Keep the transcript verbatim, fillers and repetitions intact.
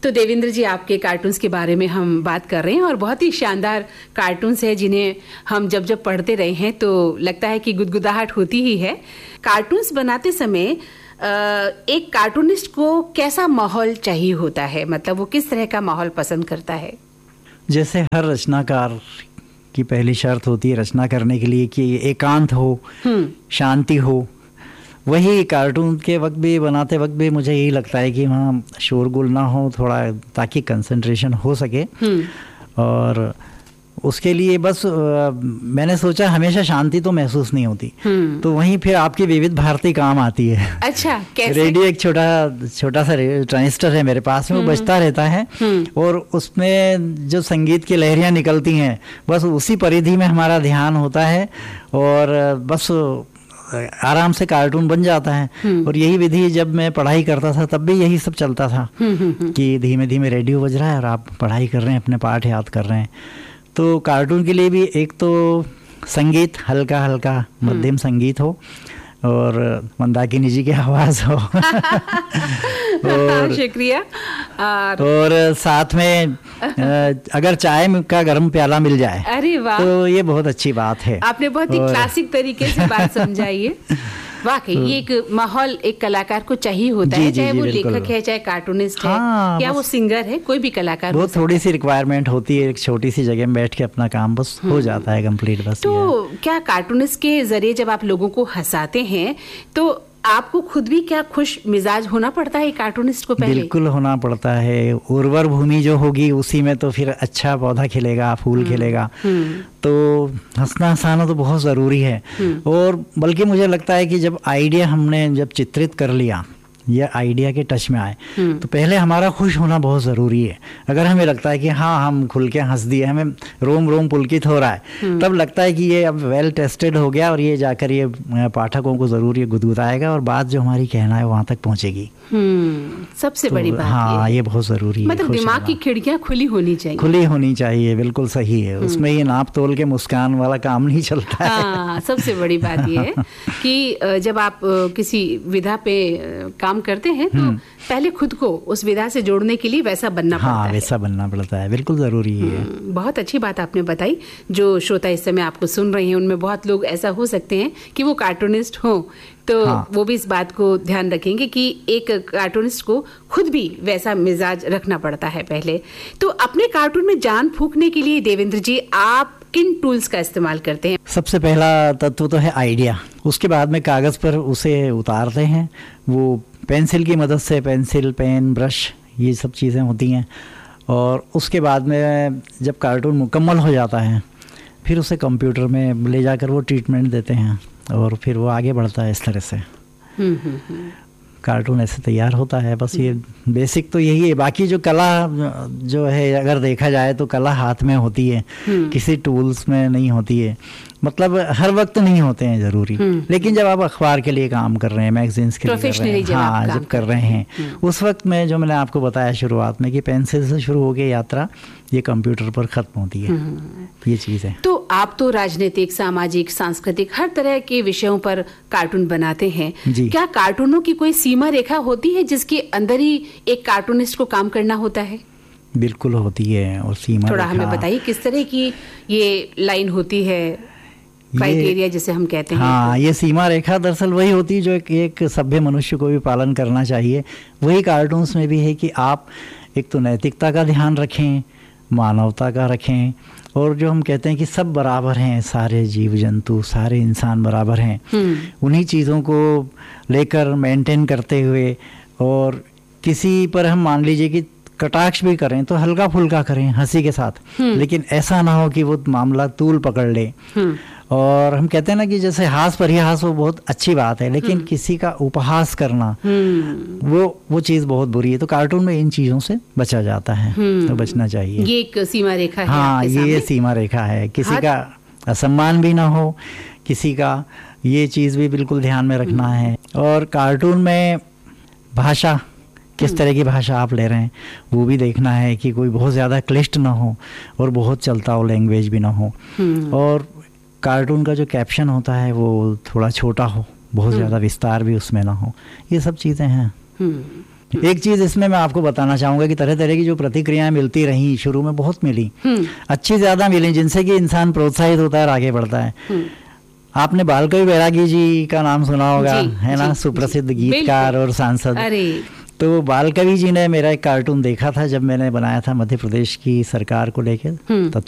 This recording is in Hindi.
तो देवेंद्र जी, आपके कार्टून्स के बारे में हम बात कर रहे हैं और बहुत ही शानदार कार्टून्स हैं जिन्हें हम जब जब पढ़ते रहे हैं तो लगता है कि गुदगुदाहट होती ही है। कार्टून्स बनाते समय एक कार्टूनिस्ट को कैसा माहौल चाहिए होता है, मतलब वो किस तरह का माहौल पसंद करता है? जैसे हर रचनाकार की पहली शर्त होती है रचना करने के लिए कि एकांत हो, शांति हो। वही कार्टून के वक्त भी, बनाते वक्त भी मुझे यही लगता है कि वहाँ शोरगुल ना हो थोड़ा, ताकि कंसंट्रेशन हो सके। और उसके लिए बस आ, मैंने सोचा हमेशा शांति तो महसूस नहीं होती, तो वहीं फिर आपकी विविध भारती काम आती है। अच्छा, कैसे? रेडियो एक छोटा छोटा सा ट्रांजिस्टर है मेरे पास में, वो बजता रहता है और उसमें जो संगीत की लहरियाँ निकलती हैं बस उसी परिधि में हमारा ध्यान होता है और बस आराम से कार्टून बन जाता है। और यही विधि जब मैं पढ़ाई करता था तब भी यही सब चलता था कि धीमे धीमे रेडियो बज रहा है और आप पढ़ाई कर रहे हैं, अपने पाठ याद कर रहे हैं। तो कार्टून के लिए भी एक तो संगीत हल्का हल्का मध्यम संगीत हो और मंदाकिनी जी की आवाज़ हो और शुक्रिया। और साथ में अगर चाय का गर्म प्याला मिल जाए, अरे वाह, तो ये बहुत अच्छी बात है। आपने बहुत ही क्लासिक तरीके से बात समझाई है। वाकई ये एक माहौल एक कलाकार को चाहिए होता है, चाहे वो लेखक है, चाहे कार्टूनिस्ट है, या वो सिंगर है, कोई भी कलाकार। वो थोड़ी सी रिक्वायरमेंट होती है, एक छोटी सी जगह में बैठ के अपना काम बस हो जाता है कंप्लीट बस। तो क्या कार्टूनिस्ट के जरिए जब आप लोगों को हंसाते हैं तो आपको खुद भी क्या खुश मिजाज होना पड़ता है कार्टूनिस्ट को? पहले बिल्कुल होना पड़ता है। उर्वर भूमि जो होगी उसी में तो फिर अच्छा पौधा खिलेगा, फूल खिलेगा। तो हंसना हंसाना तो बहुत ज़रूरी है। और बल्कि मुझे लगता है कि जब आइडिया हमने जब चित्रित कर लिया, ये आइडिया के टच में आए, तो पहले हमारा खुश होना बहुत ज़रूरी है। अगर हमें लगता है कि हाँ हम खुल के हंस दिए, हमें रोम रोम पुलकित हो रहा है, तब लगता है कि ये अब वेल टेस्टेड हो गया और ये जाकर ये पाठकों को ज़रूर ये गुदगुदाएगा और बात जो हमारी कहना है वहाँ तक पहुँचेगी। हम्म, सबसे तो बड़ी बात हाँ ये बहुत ज़रूरी है। मतलब दिमाग की खिड़कियाँ खुली होनी चाहिए। खुली होनी चाहिए, बिल्कुल सही है। उसमें ये नाप तोल के मुस्कान वाला काम नहीं चलता है। हाँ, सबसे बड़ी बात ये है कि जब आप किसी विधा पे काम करते हैं तो पहले खुद को उस विधा से जोड़ने के लिए वैसा बनना पड़ता हाँ, है। वैसा बनना पड़ता है, बिल्कुल ज़रूरी है। बहुत अच्छी बात आपने बताई। जो श्रोता इस समय आपको सुन रहे हैं उनमें बहुत लोग ऐसा हो सकते हैं कि वो कार्टूनिस्ट हो, तो हाँ। वो भी इस बात को ध्यान रखेंगे कि एक कार्टूनिस्ट को खुद भी वैसा मिजाज रखना पड़ता है पहले। तो अपने कार्टून में जान फूंकने के लिए देवेंद्र जी आप किन टूल्स का इस्तेमाल करते हैं? सबसे पहला तत्व तो है आइडिया। उसके बाद में कागज़ पर उसे उतारते हैं, वो पेंसिल की मदद से, पेंसिल, पेन, ब्रश, ये सब चीज़ें होती हैं। और उसके बाद में जब कार्टून मुकम्मल हो जाता है फिर उसे कंप्यूटर में ले जाकर वो ट्रीटमेंट देते हैं और फिर वो आगे बढ़ता है इस तरह से। कार्टून ऐसे तैयार होता है। बस ये बेसिक तो यही है। बाकी जो कला जो है अगर देखा जाए तो कला हाथ में होती है, किसी टूल्स में नहीं होती है। मतलब हर वक्त नहीं होते हैं ज़रूरी, लेकिन जब आप अखबार के लिए काम कर रहे हैं, मैगजीन्स के लिए कर रहे हैं, हाँ जब कर रहे हैं उस वक्त में जो मैंने आपको बताया शुरुआत में कि पेंसिल से शुरू हो गई यात्रा ये कंप्यूटर पर ख़त्म होती है, ये चीज़ है। तो आप तो राजनीतिक, सामाजिक, सांस्कृतिक हर तरह के विषयों पर कार्टून बनाते हैं। क्या कार्टूनों की कोई सीमा रेखा होती है जिसके अंदर ही एक कार्टूनिस्ट को काम करना होता है? बिल्कुल होती है। और सीमा थोड़ा हमें बताइए किस तरह की ये लाइन होती है, क्राइटेरिया जिसे हम कहते हैं? हाँ, ये सीमा रेखा दरअसल वही होती है जो एक, एक सभ्य मनुष्य को भी पालन करना चाहिए। वही कार्टून्स में भी है कि आप एक तो नैतिकता का ध्यान रखें, मानवता का रखें, और जो हम कहते हैं कि सब बराबर हैं, सारे जीव जंतु, सारे इंसान बराबर हैं, उन्हीं चीज़ों को लेकर मेंटेन करते हुए, और किसी पर हम मान लीजिए कि कटाक्ष भी करें तो हल्का फुल्का करें, हंसी के साथ, लेकिन ऐसा ना हो कि वो मामला तूल पकड़ ले। और हम कहते हैं ना कि जैसे हास परिहास वो बहुत अच्छी बात है, लेकिन किसी का उपहास करना वो वो चीज़ बहुत बुरी है। तो कार्टून में इन चीज़ों से बचा जाता है, तो बचना चाहिए। ये एक सीमा रेखा है। हाँ, ये सीमा रेखा है। किसी का असम्मान भी ना हो, किसी का, ये चीज़ भी बिल्कुल ध्यान में रखना है। और कार्टून में भाषा, किस तरह की भाषा आप ले रहे हैं वो भी देखना है कि कोई बहुत ज़्यादा क्लिष्ट ना हो और बहुत चलता हो लैंग्वेज भी ना हो। और कार्टून का जो कैप्शन होता है वो थोड़ा छोटा हो, बहुत ज़्यादा विस्तार भी उसमें ना हो। ये सब चीज़ें हैं। एक चीज़ इसमें मैं आपको बताना चाहूँगा कि तरह तरह की जो प्रतिक्रियाएं मिलती रहीं, शुरू में बहुत मिली, अच्छी ज़्यादा मिली, जिनसे कि इंसान प्रोत्साहित होता है और आगे बढ़ता है। आपने बालकवि बैरागी जी का नाम सुना होगा, है ना, सुप्रसिद्ध गीतकार और सांसद। अरे तो बालकवि जी ने मेरा एक कार्टून देखा था जब मैंने बनाया था मध्य प्रदेश की सरकार को लेकर,